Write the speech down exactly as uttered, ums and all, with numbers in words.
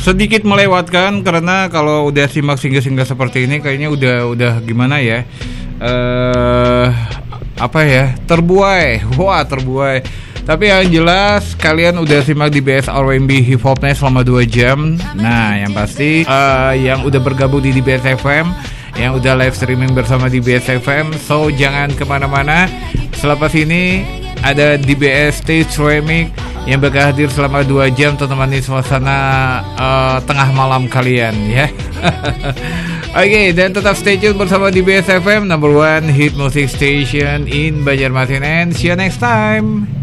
sedikit melewatkan karena kalau udah simak single-single seperti ini kayaknya udah udah gimana ya? Eh apa ya? Terbuai. Wah, terbuai. Tapi yang jelas kalian udah simak di D B S R and B Hip Hopnya selama dua jam. Nah, yang pasti uh, yang udah bergabung di D B S F M, yang udah live streaming bersama D B S F M, so jangan kemana-mana. Selepas ini ada D B S Stage Remix yang bakal hadir selama dua jam untuk menemani suasana uh, tengah malam kalian ya. Oke, okay, dan tetap stay tune bersama D B S F M, number one hit music station in Banjarmasin, and see you next time.